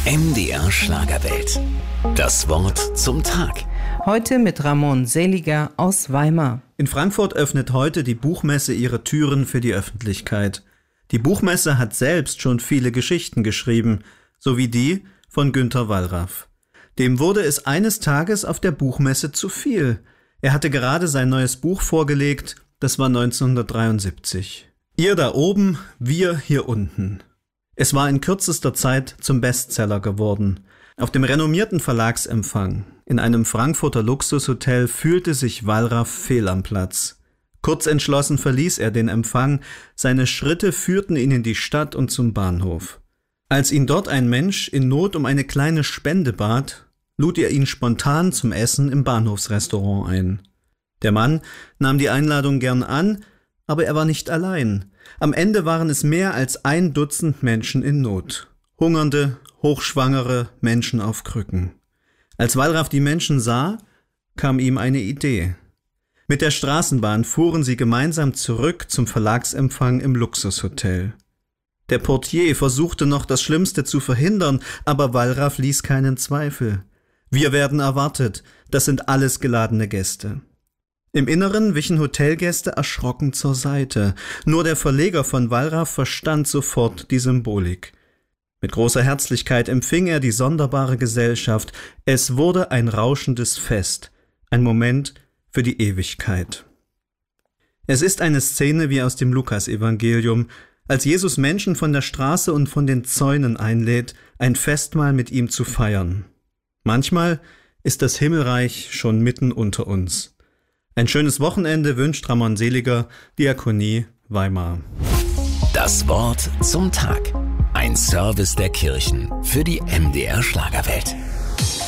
MDR Schlagerwelt. Das Wort zum Tag. Heute mit Ramon Seliger aus Weimar. In Frankfurt öffnet heute die Buchmesse ihre Türen für die Öffentlichkeit. Die Buchmesse hat selbst schon viele Geschichten geschrieben, so wie die von Günter Wallraff. Dem wurde es eines Tages auf der Buchmesse zu viel. Er hatte gerade sein neues Buch vorgelegt, das war 1973. Ihr da oben, wir hier unten. Es war in kürzester Zeit zum Bestseller geworden. Auf dem renommierten Verlagsempfang in einem Frankfurter Luxushotel fühlte sich Wallraff fehl am Platz. Kurzentschlossen verließ er den Empfang, seine Schritte führten ihn in die Stadt und zum Bahnhof. Als ihn dort ein Mensch in Not um eine kleine Spende bat, lud er ihn spontan zum Essen im Bahnhofsrestaurant ein. Der Mann nahm die Einladung gern an, aber er war nicht allein. Am Ende waren es mehr als 1 Dutzend Menschen in Not. Hungernde, hochschwangere Menschen auf Krücken. Als Wallraff die Menschen sah, kam ihm eine Idee. Mit der Straßenbahn fuhren sie gemeinsam zurück zum Verlagsempfang im Luxushotel. Der Portier versuchte noch, das Schlimmste zu verhindern, aber Wallraff ließ keinen Zweifel. Wir werden erwartet, das sind alles geladene Gäste. Im Inneren wichen Hotelgäste erschrocken zur Seite. Nur der Verleger von Wallraff verstand sofort die Symbolik. Mit großer Herzlichkeit empfing er die sonderbare Gesellschaft. Es wurde ein rauschendes Fest, ein Moment für die Ewigkeit. Es ist eine Szene wie aus dem Lukasevangelium, als Jesus Menschen von der Straße und von den Zäunen einlädt, ein Festmahl mit ihm zu feiern. Manchmal ist das Himmelreich schon mitten unter uns. Ein schönes Wochenende wünscht Ramon Seliger, Diakonie Weimar. Das Wort zum Tag. Ein Service der Kirchen für die MDR Schlagerwelt.